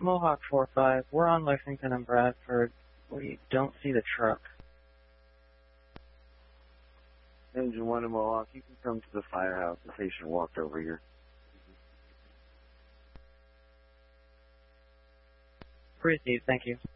Mohawk 4-5. We're on Lexington and Bradford. We don't see the truck. Engine 1 in Mohawk, you can come to the firehouse. The patient walked over here. Received, thank you.